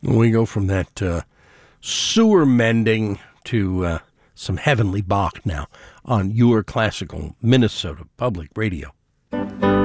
We go from that sewer mending to some heavenly Bach now on your classical Minnesota Public Radio.